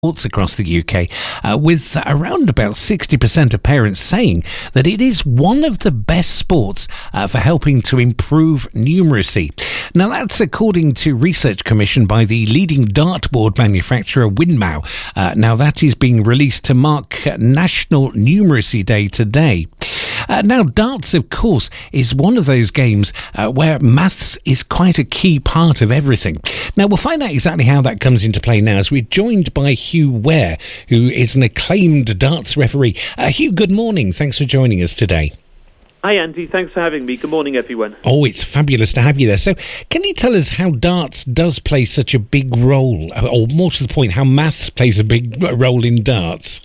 sports across the UK, with around about 60% of parents saying that it is one of the best sports for helping to improve numeracy. Now, that's according to research commissioned by the leading dartboard manufacturer Winmow. Now, that is being released to mark National Numeracy Day today. Now, darts, of course, is one of those games where maths is quite a key part of everything. Now, we'll find out exactly how that comes into play now as we're joined by Hugh Ware, who is an acclaimed darts referee. Hugh, good morning. Thanks for joining us today. Hi, Andy. Thanks for having me. Good morning, everyone. Oh, it's fabulous to have you there. So, can you tell us how darts does play such a big role, or more to the point, how maths plays a big role in darts?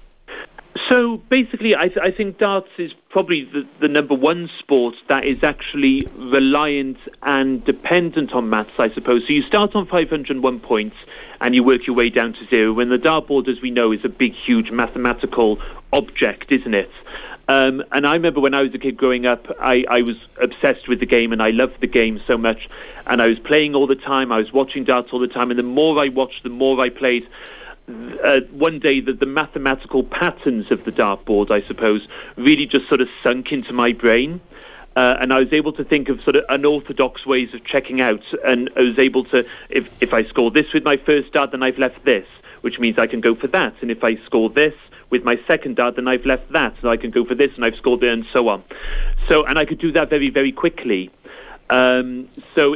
So basically, I think darts is probably the number one sport that is actually reliant and dependent on maths, I suppose. So you start on 501 points and you work your way down to zero. When the dartboard, as we know, is a big, huge mathematical object, isn't it? And I remember when I was a kid growing up, I was obsessed with the game and I loved the game so much. And I was playing all the time. I was watching darts all the time. And the more I watched, the more I played. One day the mathematical patterns of the dartboard, I suppose, really just sort of sunk into my brain. And I was able to think of sort of unorthodox ways of checking out. And I was able to, if I score this with my first dart, then I've left this, which means I can go for that. And if I score this with my second dart, then I've left that. So I can go for this and I've scored there and so on. So, and I could do that very, very quickly. So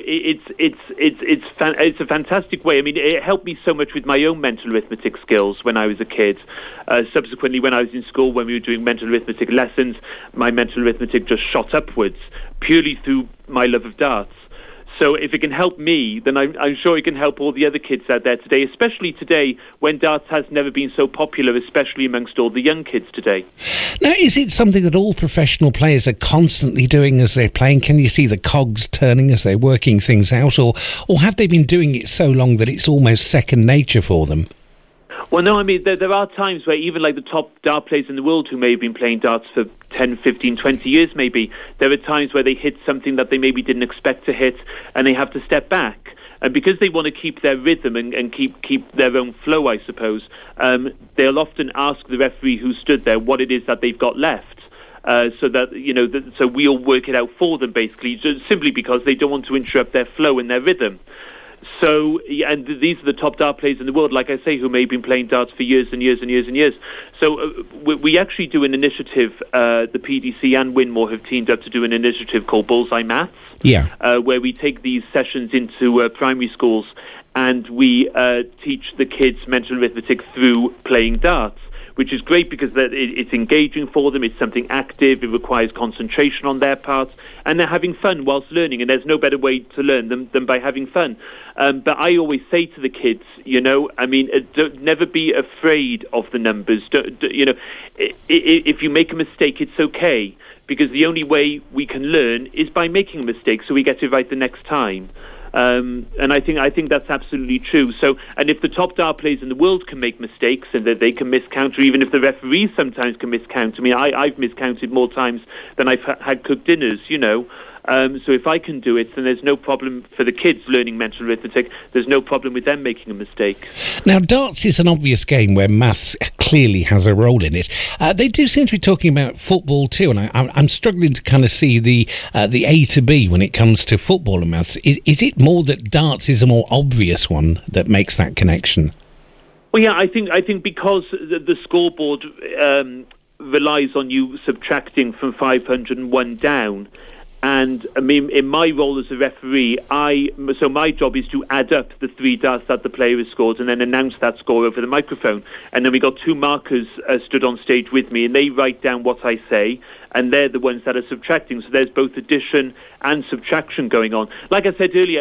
it's a fantastic way. I mean, it helped me so much with my own mental arithmetic skills when I was a kid. Subsequently, when I was in school, when we were doing mental arithmetic lessons, my mental arithmetic just shot upwards purely through my love of darts. So if it can help me, then I'm sure it can help all the other kids out there today, especially today when darts has never been so popular, especially amongst all the young kids today. Now, is it something that all professional players are constantly doing as they're playing? Can you see the cogs turning as they're working things out, or have they been doing it so long that it's almost second nature for them? Well, no, I mean, there are times where even like the top dart players in the world who may have been playing darts for 10, 15, 20 years maybe, there are times where they hit something that they maybe didn't expect to hit and they have to step back. And because they want to keep their rhythm and keep their own flow, I suppose, they'll often ask the referee who stood there what it is that they've got left. So that, you know, so we'll work it out for them, basically, just simply because they don't want to interrupt their flow and their rhythm. So, and these are the top dart players in the world, like I say, who may have been playing darts for years and years and years and years. So we actually do an initiative, the PDC and Winmore have teamed up to do an initiative called Bullseye Maths, where we take these sessions into primary schools and we teach the kids mental arithmetic through playing darts, which is great because it's engaging for them, it's something active, it requires concentration on their part, and they're having fun whilst learning, and there's no better way to learn than by having fun. But I always say to the kids, you know, I mean, never be afraid of the numbers. You know, if you make a mistake, it's okay, because the only way we can learn is by making a mistake, so we get it right the next time. And I think that's absolutely true. So, and if the top dart players in the world can make mistakes and that they can miscount, or even if the referees sometimes can miscount, I mean, I've miscounted more times than I've had cooked dinners, you know. So if I can do it, then there's no problem for the kids learning mental arithmetic. There's no problem with them making a mistake. Now, darts is an obvious game where maths clearly has a role in it. They do seem to be talking about football too, and I'm struggling to kind of see the A to B when it comes to football and maths. Is it more that darts is a more obvious one that makes that connection? Well, yeah, I think because the scoreboard relies on you subtracting from 501 down. And I mean, in my role as a referee, so my job is to add up the 3 darts that the player has scored and then announce that score over the microphone. And then we got 2 markers stood on stage with me, and they write down what I say, and they're the ones that are subtracting. So there's both addition and subtraction going on. Like I said earlier,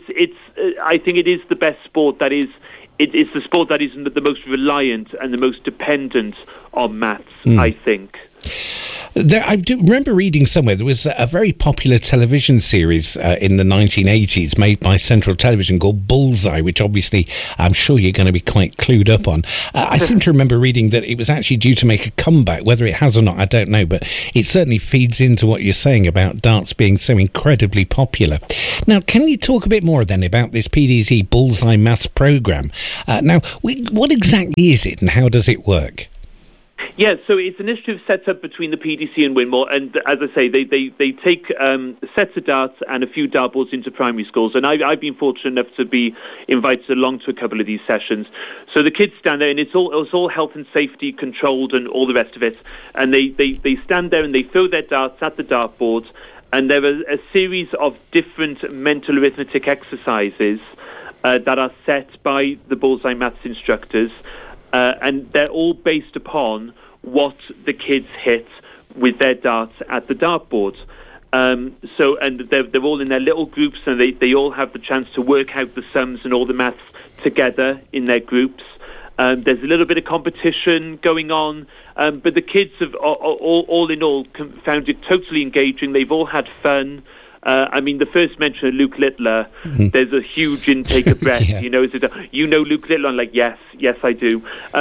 I think it is the best sport that is. It's the sport that is the most reliant and the most dependent on maths, I think. I do remember reading somewhere there was a very popular television series in the 1980s made by Central Television called Bullseye, which obviously I'm sure you're going to be quite clued up on. I seem to remember reading that it was actually due to make a comeback. Whether it has or not, I don't know, but it certainly feeds into what you're saying about darts being so incredibly popular. Now, can you talk a bit more then about this PDC Bullseye Maths programme? Now, what exactly is it and how does it work? Yeah, so it's an initiative set up between the PDC and Winmore, and as I say, they take sets of darts and a few dartboards into primary schools, and I've been fortunate enough to be invited along to a couple of these sessions. So the kids stand there, and it's all health and safety controlled and all the rest of it, and they stand there and they throw their darts at the dartboards, and there are a series of different mental arithmetic exercises that are set by the Bullseye Maths instructors, and they're all based upon what the kids hit with their darts at the dartboard. And they're all in their little groups, and they all have the chance to work out the sums and all the maths together in their groups. There's a little bit of competition going on, but the kids have all in all found it totally engaging. They've all had fun. I mean, the first mention of Luke Littler, there's a huge intake of breath. Yeah. You know Luke Littler? I'm like, yes, I do.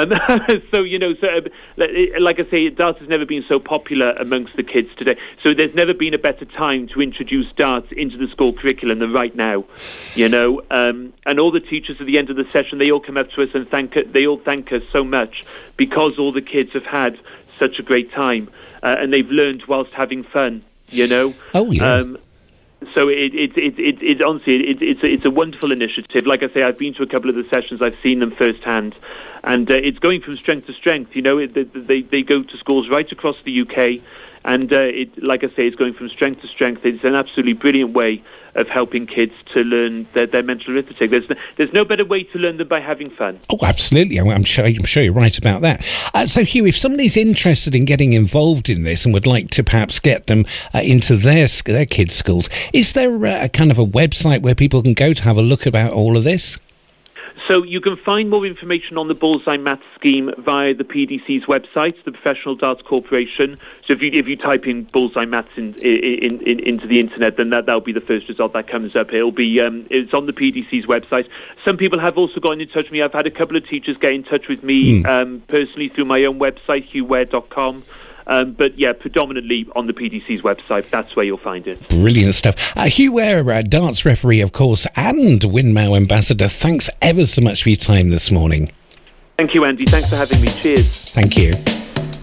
Like I say, darts has never been so popular amongst the kids today. So there's never been a better time to introduce darts into the school curriculum than right now. And all the teachers at the end of the session, they all come up to us and they all thank us so much because all the kids have had such a great time and they've learned whilst having fun. Oh yeah. So it's honestly it's a wonderful initiative. Like I say, I've been to a couple of the sessions. I've seen them firsthand, and it's going from strength to strength. They go to schools right across the UK, and like I say, it's going from strength to strength. It's an absolutely brilliant way of helping kids to learn their mental arithmetic. There's no better way to learn than by having fun. Oh, absolutely. I'm sure you're right about that. So, Hugh, if somebody's interested in getting involved in this and would like to perhaps get them into their kids' schools, is there a kind of a website where people can go to have a look about all of this? So you can find more information on the Bullseye Maths scheme via the PDC's website, the Professional Darts Corporation. So if you type in Bullseye Maths into the internet, then that'll be the first result that comes up. It'll be it's on the PDC's website. Some people have also gotten in touch with me. I've had a couple of teachers get in touch with me personally through my own website, hughware.com. But yeah, predominantly on the PDC's website. That's where you'll find it. Brilliant stuff. Hugh Ware, darts referee, of course, and Winmau ambassador. Thanks ever so much for your time this morning. Thank you, Andy. Thanks for having me. Cheers. Thank you.